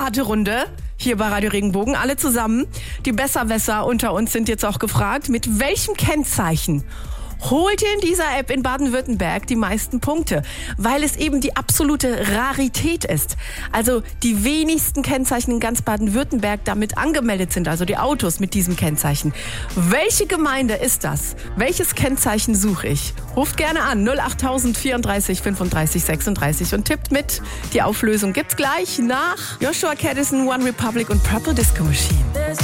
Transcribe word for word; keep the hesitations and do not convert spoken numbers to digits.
Schnellraterunde hier bei Radio Regenbogen. Alle zusammen. Die Besserwisser unter uns sind jetzt auch gefragt. Mit welchem Kennzeichen holt ihr in dieser App in Baden-Württemberg die meisten Punkte? Weil es eben die absolute Rarität ist. Also die wenigsten Kennzeichen in ganz Baden-Württemberg damit angemeldet sind, also die Autos mit diesem Kennzeichen. Welche Gemeinde ist das? Welches Kennzeichen suche ich? Ruft gerne an null acht tausend vierunddreißig fünfunddreißig sechsunddreißig und tippt mit. Die Auflösung gibt's gleich nach Joshua Caddison, One Republic und Purple Disco Machine.